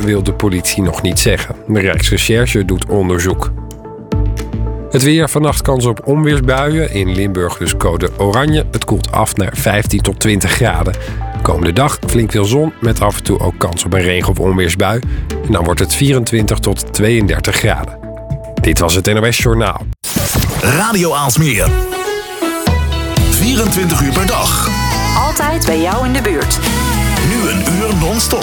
wil de politie nog niet zeggen. De Rijksrecherche doet onderzoek. Het weer, vannacht kans op onweersbuien. In Limburg dus code oranje. Het koelt af naar 15 tot 20 graden. Komende dag flink veel zon met af en toe ook kans op een regen- of onweersbui. En dan wordt het 24 tot 32 graden. Dit was het NOS Journaal. Radio Aalsmeer. 24 uur per dag. Altijd bij jou in de buurt. Nu een uur non-stop.